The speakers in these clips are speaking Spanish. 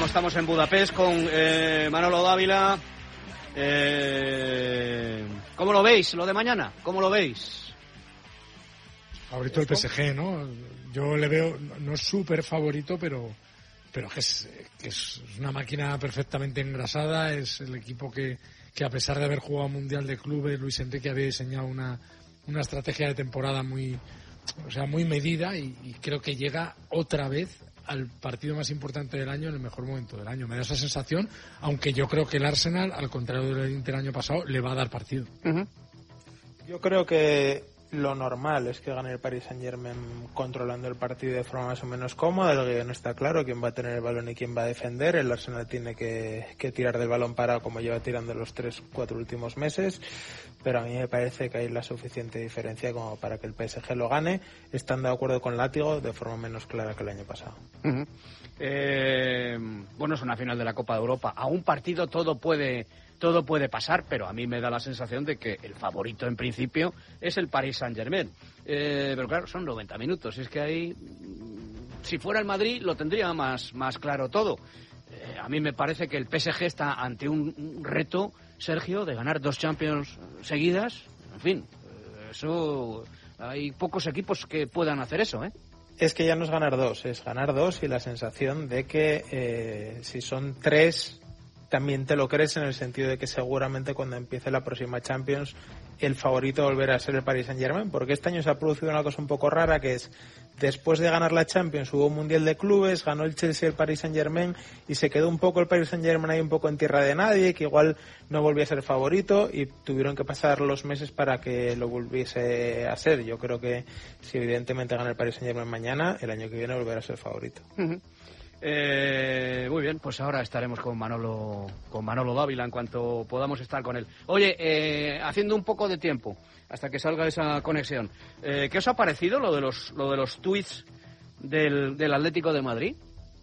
estamos en Budapest con Manolo Dávila. ¿Cómo lo veis lo de mañana? ¿Cómo lo veis? Favorito el PSG, ¿no? Yo le veo, no es súper favorito, pero que es una máquina perfectamente engrasada. Es el equipo que a pesar de haber jugado Mundial de Clubes, Luis Enrique había diseñado una estrategia de temporada muy medida y creo que llega otra vez al partido más importante del año en el mejor momento del año. Me da esa sensación, aunque yo creo que el Arsenal, al contrario del Inter año pasado, le va a dar partido. Uh-huh. Yo creo que lo normal es que gane el Paris Saint-Germain controlando el partido de forma más o menos cómoda. El guión está claro, quién va a tener el balón y quién va a defender. El Arsenal tiene que tirar del balón parado como lleva tirando los 3-4 últimos meses, pero a mí me parece que hay la suficiente diferencia como para que el PSG lo gane, estando de acuerdo con Látigo de forma menos clara que el año pasado. Uh-huh. Bueno, es una final de la Copa de Europa. A un partido todo puede pasar, pero a mí me da la sensación de que el favorito en principio es el Paris Saint-Germain. Pero claro, son 90 minutos. Es que ahí, si fuera el Madrid, lo tendría más claro todo. A mí me parece que el PSG está ante un reto, Sergio, de ganar 2 Champions seguidas. En fin, eso hay pocos equipos que puedan hacer eso, ¿eh? Es que ya no es ganar 2, es ganar 2 y la sensación de que si son 3 también te lo crees, en el sentido de que seguramente cuando empiece la próxima Champions el favorito volverá a ser el Paris Saint-Germain, porque este año se ha producido una cosa un poco rara, que es después de ganar la Champions hubo un Mundial de Clubes, ganó el Chelsea el Paris Saint-Germain y se quedó un poco el Paris Saint-Germain ahí un poco en tierra de nadie, que igual no volvía a ser favorito y tuvieron que pasar los meses para que lo volviese a ser. Yo creo que si evidentemente gana el Paris Saint-Germain mañana, el año que viene volverá a ser favorito. Uh-huh. Muy bien, pues ahora estaremos con Manolo Dávila en cuanto podamos estar con él. Oye, haciendo un poco de tiempo hasta que salga esa conexión, ¿qué os ha parecido lo de los tweets del Atlético de Madrid?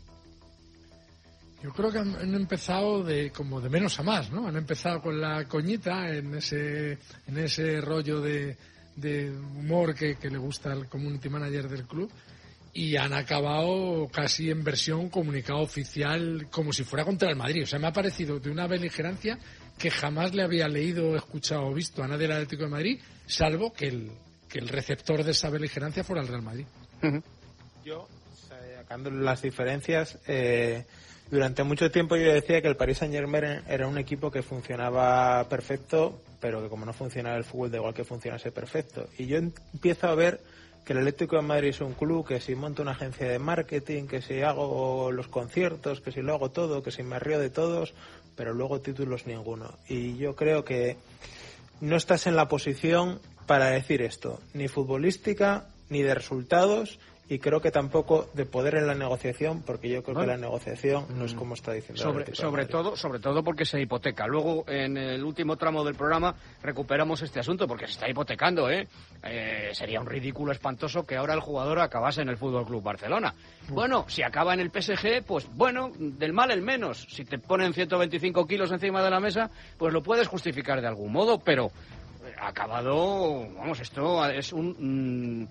Yo creo que han empezado de menos a más, ¿no? Han empezado con la coñita en ese rollo de humor que le gusta al community manager del club. Y han acabado casi en versión comunicado oficial, como si fuera contra el Madrid. O sea, me ha parecido de una beligerancia que jamás le había leído, escuchado o visto a nadie del Atlético de Madrid, salvo que el receptor de esa beligerancia fuera el Real Madrid. Uh-huh. Yo, sacando las diferencias, durante mucho tiempo yo decía que el Paris Saint-Germain era un equipo que funcionaba perfecto, pero que como no funcionaba el fútbol, da igual que funcionase perfecto. Y yo empiezo a ver que el Atlético de Madrid es un club que si monto una agencia de marketing, que si hago los conciertos, que si lo hago todo, que si me río de todos, pero luego títulos ninguno. Y yo creo que no estás en la posición para decir esto, ni futbolística, ni de resultados, y creo que tampoco de poder en la negociación, porque yo creo que la negociación no es como está diciendo sobre todo porque se hipoteca. Luego en el último tramo del programa recuperamos este asunto porque se está hipotecando, sería un ridículo espantoso que ahora el jugador acabase en el Fútbol Club Barcelona. Bueno, si acaba en el PSG, pues bueno, del mal el menos. Si te ponen 125 kilos encima de la mesa, pues lo puedes justificar de algún modo, pero acabado, vamos, esto es un